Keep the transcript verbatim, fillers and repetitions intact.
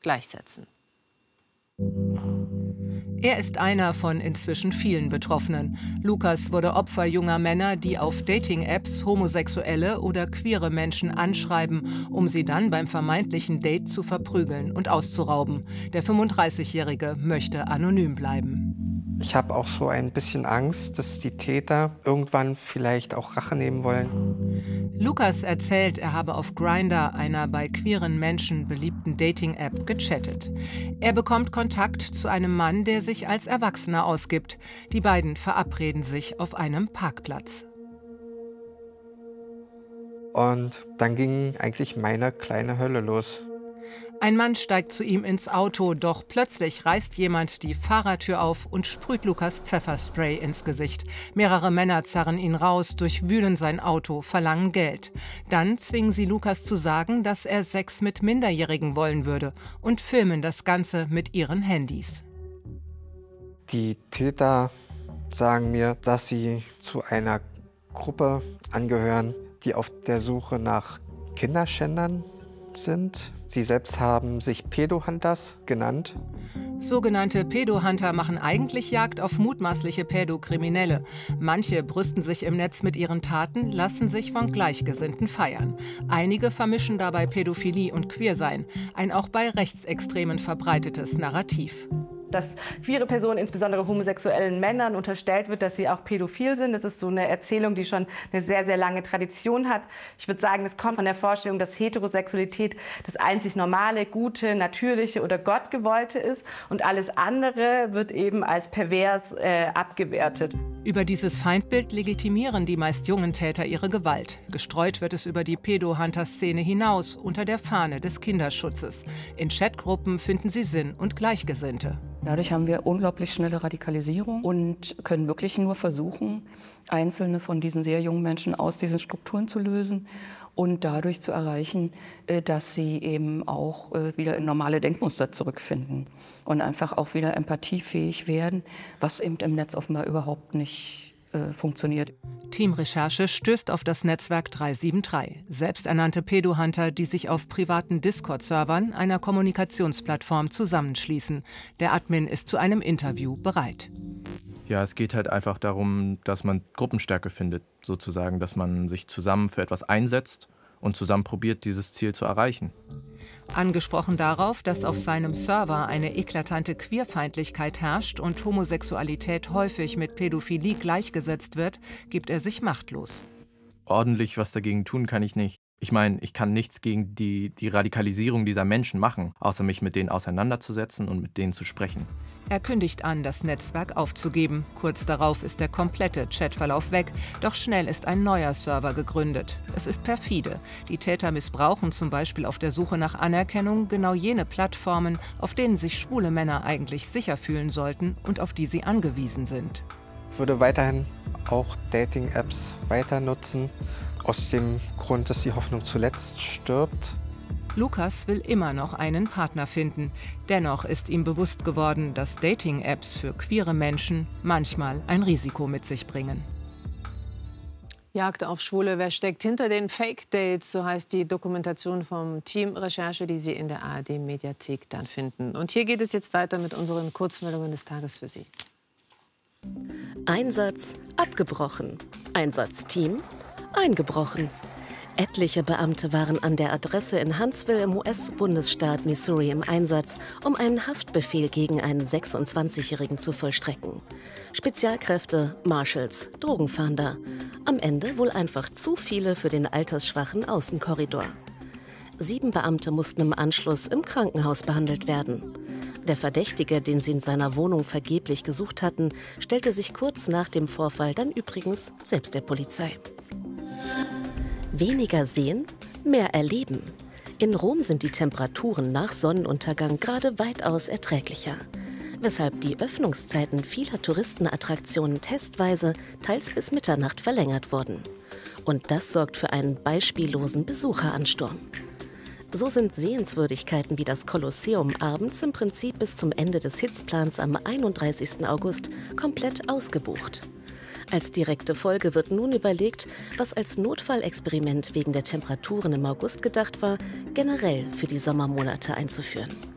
gleichsetzen. Er ist einer von inzwischen vielen Betroffenen. Lukas wurde Opfer junger Männer, die auf Dating-Apps homosexuelle oder queere Menschen anschreiben, um sie dann beim vermeintlichen Date zu verprügeln und auszurauben. Der fünfunddreißigjährige möchte anonym bleiben. Ich habe auch so ein bisschen Angst, dass die Täter irgendwann vielleicht auch Rache nehmen wollen. Lukas erzählt, er habe auf Grindr, einer bei queeren Menschen beliebten Dating-App, gechattet. Er bekommt Kontakt zu einem Mann, der sich als Erwachsener ausgibt. Die beiden verabreden sich auf einem Parkplatz. Und dann ging eigentlich meine kleine Hölle los. Ein Mann steigt zu ihm ins Auto, doch plötzlich reißt jemand die Fahrertür auf und sprüht Lukas Pfefferspray ins Gesicht. Mehrere Männer zerren ihn raus, durchwühlen sein Auto, verlangen Geld. Dann zwingen sie Lukas zu sagen, dass er Sex mit Minderjährigen wollen würde und filmen das Ganze mit ihren Handys. Die Täter sagen mir, dass sie zu einer Gruppe angehören, die auf der Suche nach Kinderschändern sind. Sie selbst haben sich Pädohunters genannt. Sogenannte Pädohunter machen eigentlich Jagd auf mutmaßliche Pädokriminelle. Manche brüsten sich im Netz mit ihren Taten, lassen sich von Gleichgesinnten feiern. Einige vermischen dabei Pädophilie und Queersein, ein auch bei Rechtsextremen verbreitetes Narrativ. Dass queere Personen, insbesondere homosexuellen Männern, unterstellt wird, dass sie auch pädophil sind. Das ist so eine Erzählung, die schon eine sehr, sehr lange Tradition hat. Ich würde sagen, das kommt von der Vorstellung, dass Heterosexualität das einzig Normale, Gute, Natürliche oder Gottgewollte ist. Und alles andere wird eben als pervers äh, abgewertet. Über dieses Feindbild legitimieren die meist jungen Täter ihre Gewalt. Gestreut wird es über die Pädohunter-Szene hinaus, unter der Fahne des Kinderschutzes. In Chatgruppen finden sie Sinn und Gleichgesinnte. Dadurch haben wir unglaublich schnelle Radikalisierung und können wirklich nur versuchen, einzelne von diesen sehr jungen Menschen aus diesen Strukturen zu lösen und dadurch zu erreichen, dass sie eben auch wieder in normale Denkmuster zurückfinden und einfach auch wieder empathiefähig werden, was eben im Netz offenbar überhaupt nicht äh, funktioniert. Team Recherche stößt auf das Netzwerk drei sieben drei, selbsternannte Pädohunter, die sich auf privaten Discord-Servern einer Kommunikationsplattform zusammenschließen. Der Admin ist zu einem Interview bereit. Ja, es geht halt einfach darum, dass man Gruppenstärke findet, sozusagen, dass man sich zusammen für etwas einsetzt und zusammen probiert, dieses Ziel zu erreichen. Angesprochen darauf, dass auf seinem Server eine eklatante Queerfeindlichkeit herrscht und Homosexualität häufig mit Pädophilie gleichgesetzt wird, gibt er sich machtlos. Ordentlich was dagegen tun kann ich nicht. Ich meine, ich kann nichts gegen die, die Radikalisierung dieser Menschen machen, außer mich mit denen auseinanderzusetzen und mit denen zu sprechen. Er kündigt an, das Netzwerk aufzugeben. Kurz darauf ist der komplette Chatverlauf weg, doch schnell ist ein neuer Server gegründet. Es ist perfide. Die Täter missbrauchen zum Beispiel auf der Suche nach Anerkennung genau jene Plattformen, auf denen sich schwule Männer eigentlich sicher fühlen sollten und auf die sie angewiesen sind. Ich würde weiterhin auch Dating-Apps weiter nutzen, aus dem Grund, dass die Hoffnung zuletzt stirbt. Lukas will immer noch einen Partner finden. Dennoch ist ihm bewusst geworden, dass Dating-Apps für queere Menschen manchmal ein Risiko mit sich bringen. Jagd auf Schwule, wer steckt hinter den Fake-Dates? So heißt die Dokumentation vom Team Recherche, die Sie in der A R D-Mediathek dann finden. Und hier geht es jetzt weiter mit unseren Kurzmeldungen des Tages für Sie. Einsatz abgebrochen. Einsatzteam eingebrochen. Etliche Beamte waren an der Adresse in Huntsville im U S-Bundesstaat Missouri im Einsatz, um einen Haftbefehl gegen einen sechsundzwanzigjährigen zu vollstrecken. Spezialkräfte, Marshals, Drogenfahnder. Am Ende wohl einfach zu viele für den altersschwachen Außenkorridor. Sieben Beamte mussten im Anschluss im Krankenhaus behandelt werden. Der Verdächtige, den sie in seiner Wohnung vergeblich gesucht hatten, stellte sich kurz nach dem Vorfall dann übrigens selbst der Polizei. Weniger sehen, mehr erleben. In Rom sind die Temperaturen nach Sonnenuntergang gerade weitaus erträglicher, weshalb die Öffnungszeiten vieler Touristenattraktionen testweise teils bis Mitternacht verlängert wurden. Und das sorgt für einen beispiellosen Besucheransturm. So sind Sehenswürdigkeiten wie das Kolosseum abends im Prinzip bis zum Ende des Hitzplans am einunddreißigsten August komplett ausgebucht. Als direkte Folge wird nun überlegt, was als Notfallexperiment wegen der Temperaturen im August gedacht war, generell für die Sommermonate einzuführen.